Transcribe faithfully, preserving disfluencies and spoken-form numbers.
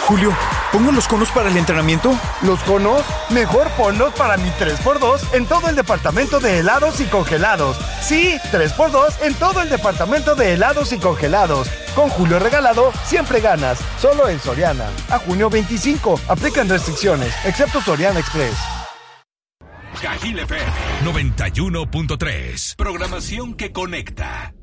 Julio, ¿pongo los conos para el entrenamiento? ¿Los conos? Mejor ponlos para mi tres por dos en todo el departamento de helados y congelados. Sí, tres por dos en todo el departamento de helados y congelados. Con Julio regalado, siempre ganas. Solo en Soriana. A junio veinticinco. Aplican restricciones, excepto Soriana Express. Cajil F M noventa y uno punto tres. Programación que conecta.